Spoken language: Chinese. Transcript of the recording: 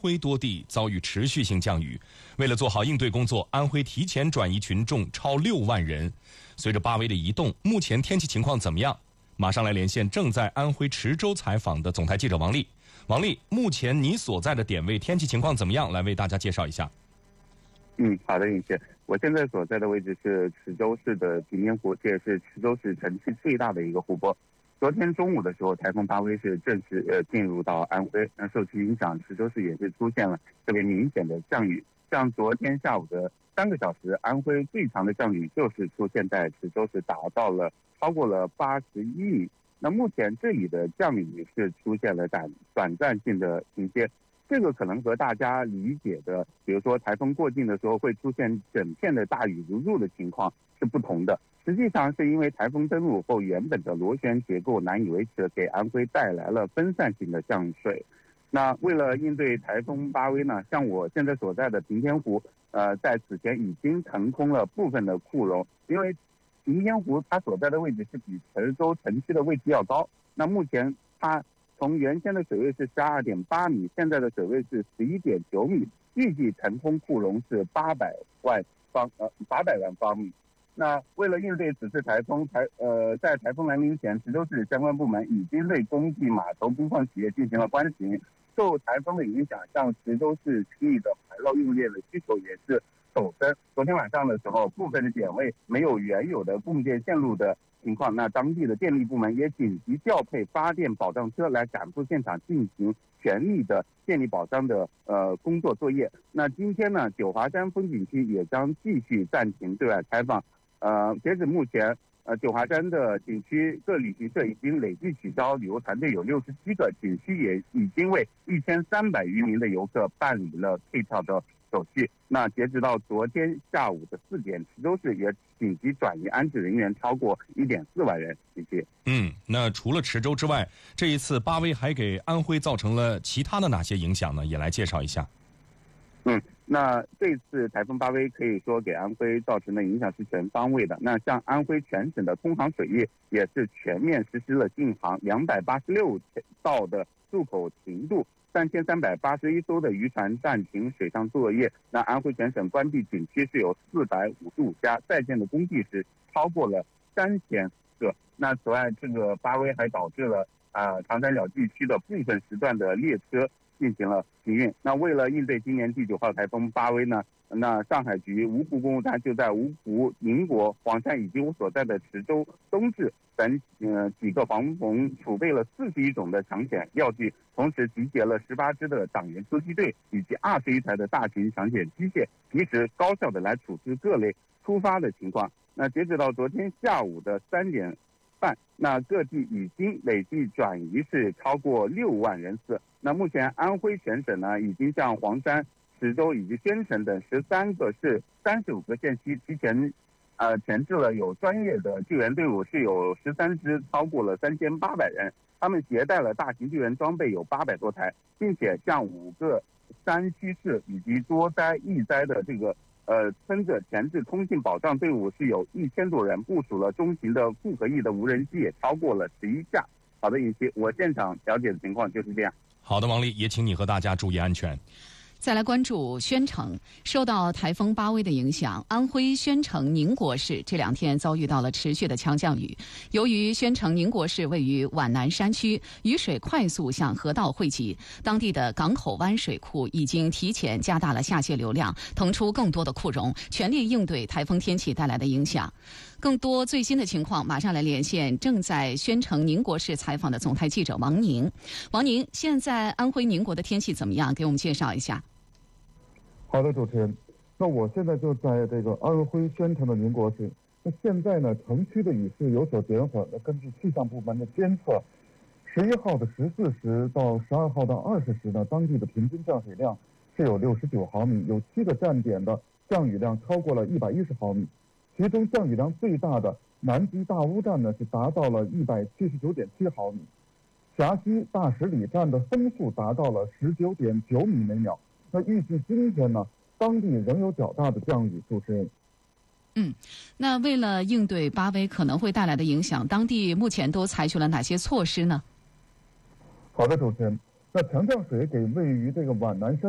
徽多地遭遇持续性降雨。为了做好应对工作，安徽提前转移群众超6万人。随着巴威的移动，目前天气情况怎么样？马上来连线正在安徽池州采访的总台记者王丽。王丽，目前你所在的点位天气情况怎么样？来为大家介绍一下。 好的，尹谢。我现在所在的位置是池州市的平边湖，这也是池州市城区最大的一个湖泊。昨天中午的时候，台风巴威是正式进入到安徽，那受其影响，池州市也是出现了特别明显的降雨。像昨天下午的3个小时，安徽最长的降雨就是出现在池州市，超过了81米。那目前这里的降雨是出现了短暂性的停歇，这个可能和大家理解的，比如说台风过境的时候会出现整片的大雨如注的情况是不同的。实际上是因为台风登陆后，原本的螺旋结构难以维持，给安徽带来了分散性的降水。那为了应对台风巴威呢，像我现在所在的平天湖，在此前已经腾空了部分的库容，因为平天湖它所在的位置是比池州城区的位置要高。那目前它从原先的水位是12.8米，现在的水位是11.9米，预计腾空库容是800万方米。那为了应对此次台风，在台风来临前，池州市相关部门已经对工地、码头、工矿企业进行了关停。受台风的影响，像池州市区域的排涝用电的需求也是陡增。昨天晚上的时候，部分的点位没有原有的供电线路的情况，那当地的电力部门也紧急调配发电保障车来赶赴现场进行全力的电力保障的工作作业。那今天呢，九华山风景区也将继续暂停对外开放。截止目前，九华山的景区各旅行社已经累计取消旅游团队有67个，景区也已经为1300余名的游客办理了退票的手续。那截止到昨天下午的4点，池州市也紧急转移安置人员超过1.4万人。谢谢。 那除了池州之外，这一次巴威还给安徽造成了其他的哪些影响呢？也来介绍一下。 那这次台风巴威可以说给安徽造成的影响是全方位的。那像安徽全省的通航水域也是全面实施了禁航，286道的入口停渡，3381艘的渔船暂停水上作业。那安徽全省关闭景区是有455家，在建的工地是超过了3000个。那此外，这个巴威还导致了长三角地区的部分时段的列车进行了停运。那为了应对今年第9号台风巴威呢，那上海局芜湖公务站就在芜湖、宁国、黄山以及我所在的池州、东至等几个防洪储备了41种的抢险药剂，同时集结了18支的党员突击队以及21台的大型抢险机械，及时高效的来处置各类突发的情况。那截止到昨天下午的3点半，那各地已经累计转移是超过6万人次。那目前安徽全省呢，已经向黄山、池州以及宣城等13个市、35个县区提前前置了有专业的救援队伍，是有13支，超过了3800人。他们携带了大型救援装备有800多台，并且向5个山区市以及多灾易灾的这个村子前置通信保障队伍是有1000多人，部署了中型的复合翼的无人机也超过了11架。好的，尹希，我现场了解的情况就是这样。 好的，王丽，也请你和大家注意安全。 再来关注宣城，受到台风巴威的影响，安徽宣城宁国市这2天遭遇到了持续的强降雨。由于宣城宁国市位于皖南山区，雨水快速向河道汇集，当地的港口湾水库已经提前加大了下泄流量，腾出更多的库容，全力应对台风天气带来的影响。更多最新的情况，马上来连线正在宣城宁国市采访的总台记者王宁。王宁，现在安徽宁国的天气怎么样？给我们介绍一下。 好的，主持人，那我现在就在这个安徽宣城的宁国市。那现在呢，城区的雨势有所减缓。那根据气象部门的监测，11号的14时到12号的20时呢，当地的平均降水量是有69毫米，有7个站点的降雨量超过了110毫米。其中降雨量最大的南极大屋站呢是达到了179.7毫米，峡西大十里站的风速达到了19.9米每秒。那预计今天呢，当地仍有较大的降雨。主持人， 那为了应对巴威可能会带来的影响，当地目前都采取了哪些措施呢？ 好的，主持人，那强降水给位于这个皖南山